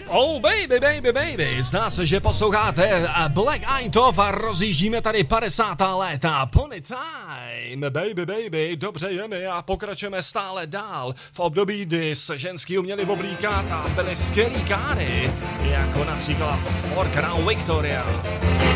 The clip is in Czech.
Oh baby, baby, baby, zdá se, že posloucháte Black Eyed Peas a rozjíždíme tady 50. léta. Pony time, baby, baby, dobře je mi a pokračujeme stále dál. V období, kdy se ženský uměli oblíkat a byly skvělý káry, jako například Ford Crown Victoria.